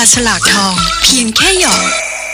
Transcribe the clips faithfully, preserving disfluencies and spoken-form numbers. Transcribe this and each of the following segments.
ฉลากทองเพียงแค่หยอด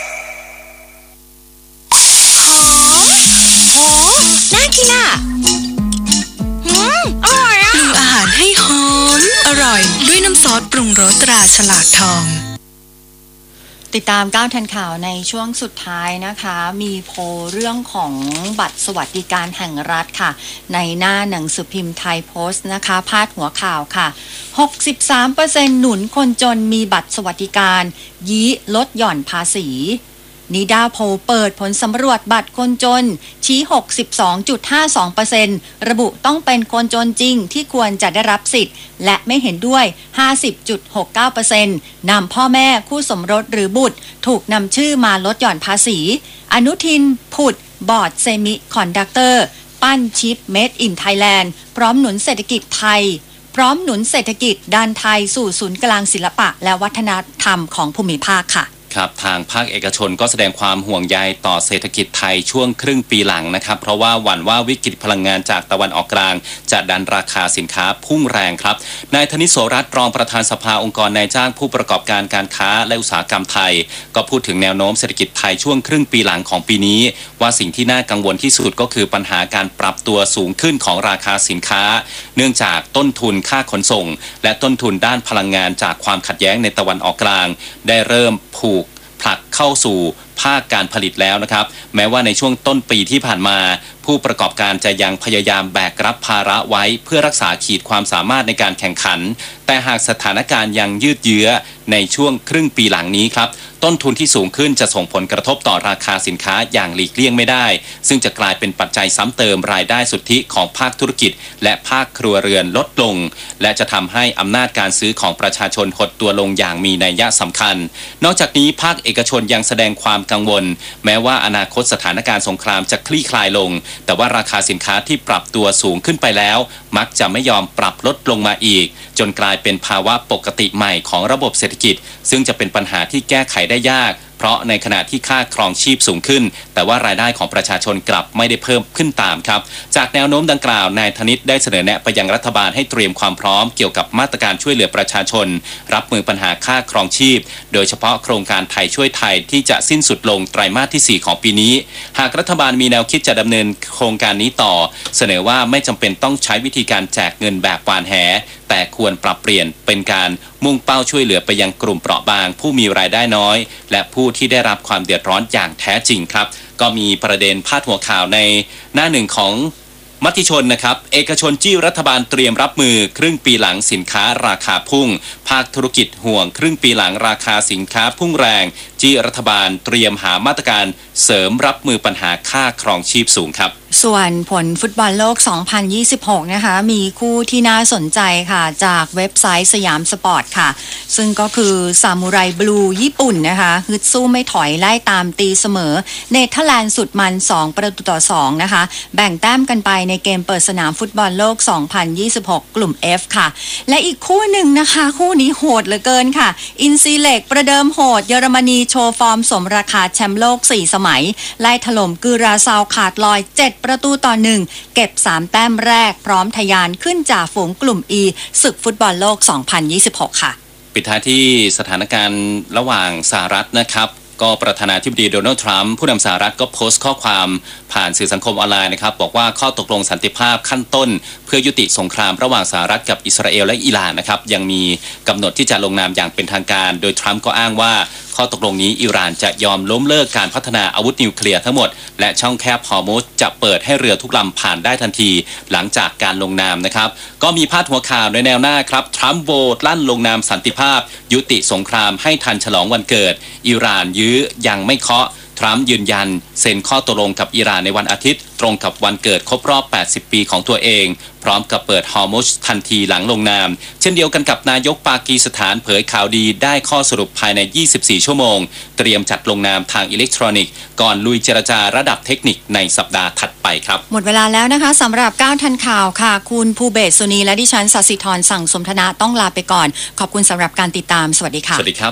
โหน่ากินอ่ะอืมอร่อยอ่ะปรุงอาหารให้หอมอร่อยด้วยน้ำซอสปรุงรสตราฉลากทองติดตามก้าวทันข่าวในช่วงสุดท้ายนะคะมีโพลเรื่องของบัตรสวัสดิการแห่งรัฐค่ะในหน้าหนังสือพิมพ์ไทยโพสต์นะคะพาดหัวข่าวค่ะ หกสิบสามเปอร์เซ็นต์ หนุนคนจนมีบัตรสวัสดิการยี้ลดหย่อนภาษีนิดาโพลเปิดผลสำรวจบัตรคนจนชี้ หกสิบสองจุดห้าสองเปอร์เซ็นต์ ระบุต้องเป็นคนจนจริงที่ควรจะได้รับสิทธิ์และไม่เห็นด้วย ห้าสิบจุดหกเก้าเปอร์เซ็นต์ นำพ่อแม่คู่สมรสหรือบุตรถูกนำชื่อมาลดหย่อนภาษีอนุทินผุดบอร์ดเซมิคอนดักเตอร์ปั้นชิปเมดอินไทยแลนด์พร้อมหนุนเศรษฐกิจไทยพร้อมหนุนเศรษฐกิจดันไทยสู่ศูนย์กลางศิลปะและวัฒนธรรมของภูมิภาคค่ะครับทางภาคเอกชนก็แสดงความห่วงใยต่อเศรษฐกิจไทยช่วงครึ่งปีหลังนะครับเพราะว่าหวั่นว่าวิกฤตพลังงานจากตะวันออกกลางจะดันราคาสินค้าพุ่งแรงครับนายธนิต โสรัตน์รองประธานสภาองค์กรนายจ้างผู้ประกอบการการค้าและอุตสาหกรรมไทยก็พูดถึงแนวโน้มเศรษฐกิจไทยช่วงครึ่งปีหลังของปีนี้ว่าสิ่งที่น่ากังวลที่สุดก็คือปัญหาการปรับตัวสูงขึ้นของราคาสินค้าเนื่องจากต้นทุนค่าขนส่งและต้นทุนด้านพลังงานจากความขัดแย้งในตะวันออกกลางได้เริ่มผูกผลักเข้าสู่ภาคการผลิตแล้วนะครับแม้ว่าในช่วงต้นปีที่ผ่านมาผู้ประกอบการจะยังพยายามแบกรับภาระไว้เพื่อรักษาขีดความสามารถในการแข่งขันแต่หากสถานการณ์ยังยืดเยื้อในช่วงครึ่งปีหลังนี้ครับต้นทุนที่สูงขึ้นจะส่งผลกระทบต่อราคาสินค้าอย่างหลีกเลี่ยงไม่ได้ซึ่งจะกลายเป็นปัจจัยซ้ำเติมรายได้สุทธิของภาคธุรกิจและภาคครัวเรือนลดลงและจะทำให้อำนาจการซื้อของประชาชนหดตัวลงอย่างมีนัยยะสำคัญนอกจากนี้ภาคเอกชนยังแสดงความกังวลแม้ว่าอนาคตสถานการณ์สงครามจะคลี่คลายลงแต่ว่าราคาสินค้าที่ปรับตัวสูงขึ้นไปแล้วมักจะไม่ยอมปรับลดลงมาอีกจนกลายเป็นภาวะปกติใหม่ของระบบเศรษฐกิจซึ่งจะเป็นปัญหาที่แก้ไขได้ยากเพราะในขณะที่ค่าครองชีพสูงขึ้นแต่ว่ารายได้ของประชาชนกลับไม่ได้เพิ่มขึ้นตามครับจากแนวโน้มดังกล่าวนายธนิตได้เสนอแนะไปยังรัฐบาลให้เตรียมความพร้อมเกี่ยวกับมาตรการช่วยเหลือประชาชนรับมือปัญหาค่าครองชีพโดยเฉพาะโครงการไทยช่วยไทยที่จะสิ้นสุดลงไตรมาสที่สี่ของปีนี้หากรัฐบาลมีแนวคิดจะดำเนินโครงการนี้ต่อเสนอว่าไม่จำเป็นต้องใช้วิธีการแจกเงินแบบหวานแหแต่ควรปรับเปลี่ยนเป็นการมุ่งเป้าช่วยเหลือไปยังกลุ่มเปราะบางผู้มีรายได้น้อยและผู้ที่ได้รับความเดือดร้อนอย่างแท้จริงครับก็มีประเด็นพาดหัวข่าวในหน้าหนึ่งของมติชนนะครับเอกชนจี้รัฐบาลเตรียมรับมือครึ่งปีหลังสินค้าราคาพุ่งภาคธุรกิจห่วงครึ่งปีหลังราคาสินค้าพุ่งแรงจี้รัฐบาลเตรียมหามาตรการเสริมรับมือปัญหาค่าครองชีพสูงครับส่วนผลฟุตบอลโลก สองพันยี่สิบหก นะคะมีคู่ที่น่าสนใจค่ะจากเว็บไซต์สยามสปอร์ตค่ะซึ่งก็คือซามูไรบลูญี่ปุ่นนะคะฮึดสู้ไม่ถอยไล่ตามตีเสมอเนเธอร์แลนด์สุดมันสองประตูต่อสองนะคะแบ่งแต้มกันไปในเกมเปิดสนามฟุตบอลโลก สองพันยี่สิบหก กลุ่ม F ค่ะและอีกคู่หนึ่งนะคะคู่นี้โหดเหลือเกินค่ะอินซีเล็กประเดิมโหดเยอรมนีโชว์ฟอร์มสมราคาแชมป์โลกสี่สมัยไล่ถล่มกุราซาวขาดลอยเจ็ดประตูต่อหนึ่งเก็บสามแต้มแรกพร้อมทะยานขึ้นจากฝูงกลุ่ม E ศึกฟุตบอลโลก สองพันยี่สิบหก ค่ะปิดท้ายที่สถานการณ์ระหว่างสหรัฐนะครับก็ประธานาธิบดีโดนัลด์ทรัมป์ผู้นำสหรัฐก็โพสต์ข้อความผ่านสื่อสังคมออนไลน์นะครับบอกว่าข้อตกลงสันติภาพขั้นต้นเพื่อยุติสงครามระหว่างสหรัฐกับอิสราเอลและอิหร่านนะครับยังมีกำหนดที่จะลงนามอย่างเป็นทางการโดยทรัมป์ก็อ้างว่าข้อตกลงนี้อิหร่านจะยอมล้มเลิกการพัฒนาอาวุธนิวเคลียร์ทั้งหมดและช่องแคบฮอร์มุซจะเปิดให้เรือทุกลำผ่านได้ทันทีหลังจากการลงนามนะครับก็มีพาดหัวข่าวในแนวหน้าครับทรัมป์โหวตลั่นลงนามสันติภาพยุติสงครามให้ทันฉลองวันเกิดอิหร่านยื้อยังไม่เคาะทรัมป์ยืนยันเซ็นข้อตกลงกับอิหร่านในวันอาทิตย์ตรงกับวันเกิดครบรอบแปดสิบปีของตัวเองพร้อมกับเปิดฮอร์มุซทันทีหลังลงนามเช่นเดียวกันกับนายกปากีสถานเผยข่าวดีได้ข้อสรุปภายในยี่สิบสี่ชั่วโมงเตรียมจัดลงนามทางอิเล็กทรอนิกส์ก่อนลุยเจรจาระดับเทคนิคในสัปดาห์ถัดไปครับหมดเวลาแล้วนะคะสำหรับก้าวทันข่าวค่ะคุณภูเบศสุนีและดิฉันศศิธรสั่งสมธนะต้องลาไปก่อนขอบคุณสำหรับการติดตามสวัสดีค่ะสวัสดีครับ